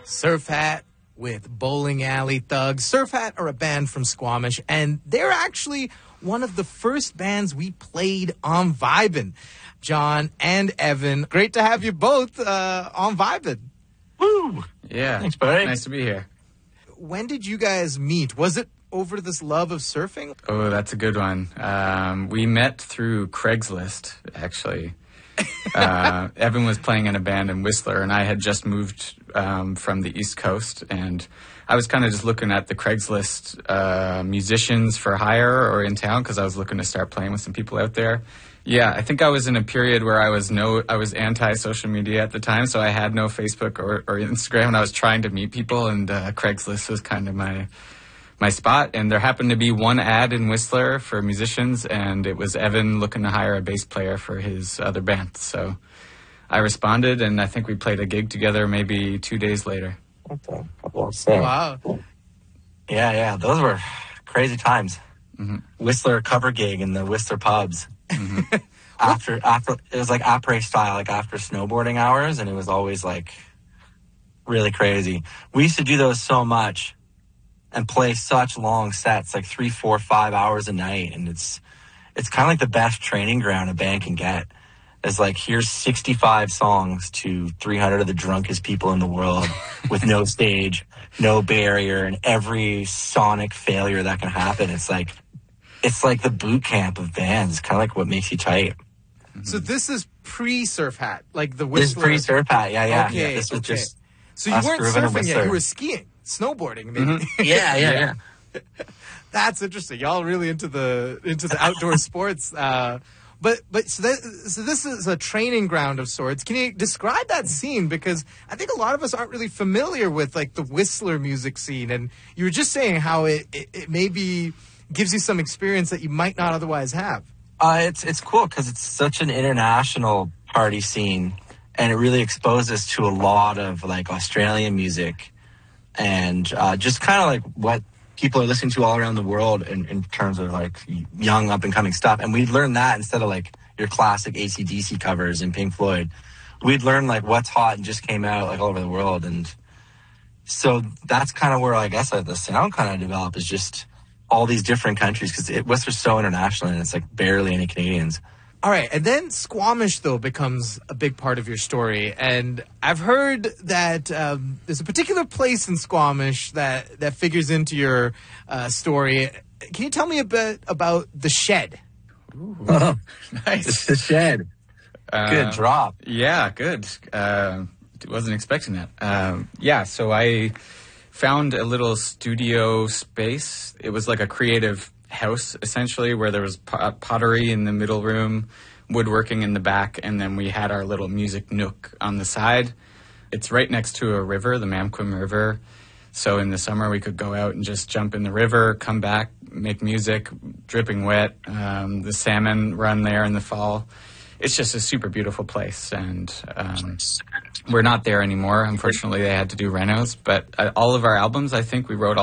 Surf Hat with Bowling Alley Thugs. Surf Hat are a band from Squamish, and they're actually one of the first bands we played on Vibin'. John and Evan, great to have you both on Vibin'. Woo! Yeah. Thanks, buddy. Nice to be here. When did you guys meet? Was it over this love of surfing? Oh, that's a good one. We met through Craigslist, actually. Evan was playing in a band in Whistler, and I had just moved from the East Coast, and I was kind of just looking at the Craigslist musicians for hire or in town because I was looking to start playing with some people out there. Yeah, I think I was in a period where I was anti-social media at the time, so I had no Facebook or Instagram, and I was trying to meet people, and Craigslist was kind of my spot. And there happened to be one ad in Whistler for musicians, and it was Evan looking to hire a bass player for his other band. So I responded, and I think we played a gig together maybe 2 days later. Wow. Yeah, those were crazy times. Mm-hmm. Whistler cover gig in the Whistler pubs. Mm-hmm. after it was like après style, like after snowboarding hours, and it was always like really crazy. We used to do those so much and play such long sets, like 3, 4, 5 hours a night, and it's kind of like the best training ground a band can get. It's like, here's 65 songs to 300 of the drunkest people in the world with no stage, no barrier, and every sonic failure that can happen. It's like the boot camp of bands. It's kind of like what makes you tight. So this is pre-Surf Hat, like the This is Whistler. pre-Surf Hat, yeah. Okay, This was okay. just So you us weren't grooving in surfing yet, Whistler. you were skiing, snowboarding, maybe. Yeah. That's interesting. Y'all really into the outdoor sports. But so this is a training ground of sorts. Can you describe that scene? Because I think a lot of us aren't really familiar with like the Whistler music scene. And you were just saying how it maybe gives you some experience that you might not otherwise have. It's cool because it's such an international party scene, and it really exposes us to a lot of like Australian music and just kind of like what people are listening to all around the world in terms of like young up and coming stuff. And we'd learn that instead of like your classic AC/DC covers and Pink Floyd. We'd learn like what's hot and just came out like all over the world. And so that's kind of where I guess the sound kind of developed, is just all these different countries, because Whistler's so international and it's like barely any Canadians. All right, and then Squamish, though, becomes a big part of your story. And I've heard that there's a particular place in Squamish that figures into your story. Can you tell me a bit about The Shed? Ooh, Oh, nice. it's the Shed. Good drop. Yeah, good. Wasn't expecting that. So I found a little studio space. It was like a creative house, essentially, where there was pottery in the middle room, woodworking in the back, and then we had our little music nook on the side. It's right next to a river, the Mamquim River. So in the summer, we could go out and just jump in the river, come back, make music, dripping wet. The salmon run there in the fall. It's just a super beautiful place, and we're not there anymore. Unfortunately, they had to do renos, but all of our albums, I think we wrote all